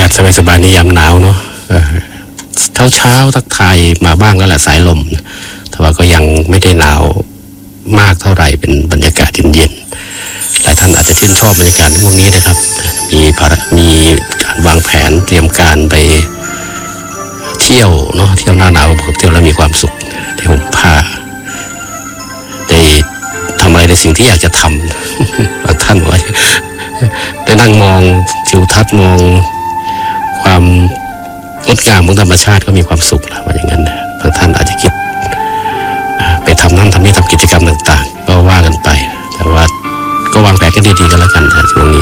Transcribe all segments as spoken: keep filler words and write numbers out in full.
าศสบายๆในยามหนาวเนาะเช้าเช้าทักทายมาบ้างแล้วแหละสายลมแต่ว่าก็ยังไม่ได้หนาวมากเท่าไหร่เป็นบรรยากาศเย็นๆหลายท่านอาจจะชื่นชอบบรรยากาศพวกนี้นะครับมีภารมีการวางแผนเตรียมการไปเที่ยวเนาะเที่ยวหน้าหนาวเที่ยวแล้วมีความสุขได้ห่มผ้าได้ทำอะไรในสิ่งที่อยากจะทำบางท่านว่าได้นั่งมองทิวทัศน์มองความงดงามของธรรมชาติก็มีความสุขแล้วว่าอย่างนั้นบางท่านอาจจะคิดไปทำนั่นทำนี่ทำกิจกรรมต่างๆก็ว่ากันไปแต่ว่าก็วางแผนกันดีๆกันแล้วกันนะช่วงนี้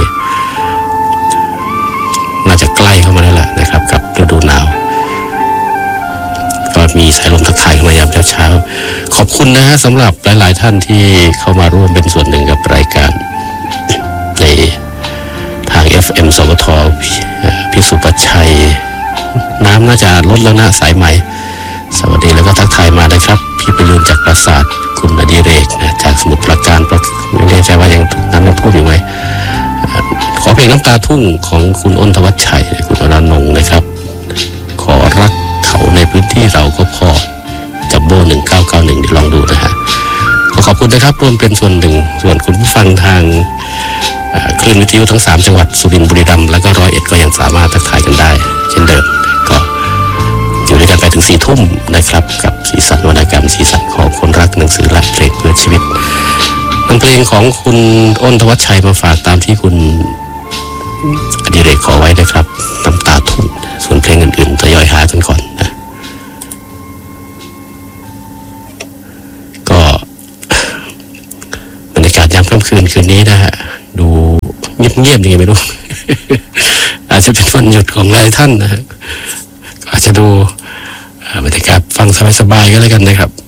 น่าจะใกล้เข้ามาแล้วแหละนะครับกับฤดูหนาวก็มีสายลมทักทายเข้ามายามเช้าๆขอบคุณนะฮะสำหรับหลายๆท่านที่เข้ามาร่วมเป็นส่วนหนึ่งกับรายการในทาง เอฟ เอ็ม สวทพิสุปัชชัยน้ำน่าจะลดแล้วนะสายใหม่สวัสดีแล้วก็ทักทายมานะครับพี่ประยูนจากปราสาทคุณอดิเรกนะจากสมุทรปราการไม่แน่ใจว่ายังนั้นยังพูดอยู่ไหมขอเพลงน้ำตาทุ่งของคุณอ้นธวัชชัยคุณอรนงค์นะครับขอรักเขาในพื้นที่เราก็พอจับโบหนึ่งเก้าเก้าหนึ่งเดี๋ยวลองดูนะฮะขอขอบคุณนะครับร่วมเป็นส่วนหนึ่งส่วนคุณผู้ฟังทางคลื่นวิทยุทั้งสามจังหวัดสุรินทร์บุรีรัมย์และก็ร้อยเอ็ดก็ยังสามารถทักทายกันได้เช่นเดิมก็อยู่ด้วยกันไปถึงสี่ทุ่มนะครับกับสีสันวรรณกรรมสีสันของคนรักหนังสือและเพลงเพื่อชีวิตเพลงของคุณอ้นธวัชชัยมาฝากตามที่คุณอดิเรกขอไว้นะครับน้ำตาทุ่งส่วนเพลงอื่นๆทยอยหากันก่อนนะก็บรรยากาศยามค่ำคืนคืนนี้นะฮะดูเงียบๆยังไงไม่รู้ อาจจะเป็นวันหยุดของหลายท่านนะฮะอาจจะดูบรรยากาศฟังสบายๆก็แล้วกันนะครับ